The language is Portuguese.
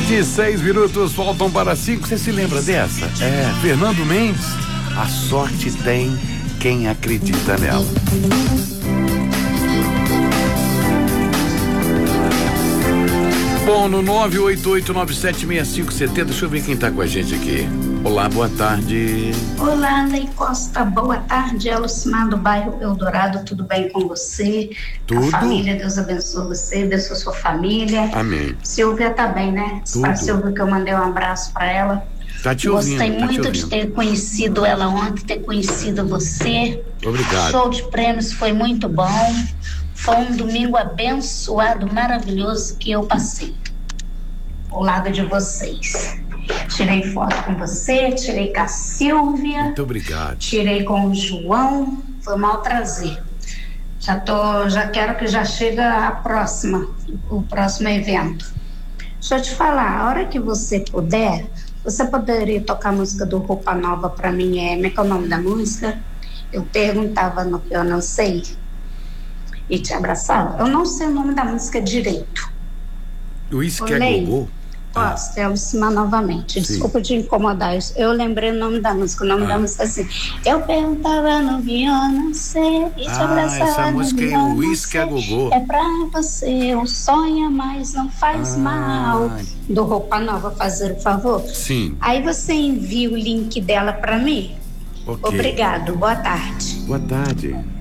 26 minutos faltam para 5. Você se lembra dessa? Fernando Mendes. A sorte tem quem acredita nela. Bom, no 988976570, deixa eu ver quem tá com a gente aqui. Olá, boa tarde. Olá, Lei Costa, boa tarde. É Lucimar do bairro Eldorado, tudo bem com você? Tudo. A família, Deus abençoe você, abençoe sua família. Amém. Silvia tá bem, né? Para Silvia que eu mandei um abraço para ela. Tá te ouvindo. Gostei muito de ter conhecido ela ontem, ter conhecido você. Obrigado. O show de prêmios foi muito bom. Foi um domingo abençoado, maravilhoso que eu passei ao lado de vocês. Tirei foto com você, tirei com a Silvia. Muito obrigado. Tirei com o João. Foi um maior prazer. Já quero que já chegue o próximo evento. Deixa eu te falar, a hora que você puder, você poderia tocar a música do Roupa Nova pra mim? Como é que é o nome da música? Eu perguntava no que eu não sei e te abraçava. Eu não sei o nome da música direito. Uísque a Gogô? Posso, é Lucimar novamente. Desculpa te incomodar. Eu lembrei o nome da música. O nome da música é assim. Eu perguntava no violão, e te abraçava. Essa música é o Uísque a Gogô. É pra você, o sonha, mas não faz mal. Do Roupa Nova, fazer o favor? Sim. Aí você envia o link dela pra mim? Okay. Obrigado, boa tarde. Boa tarde.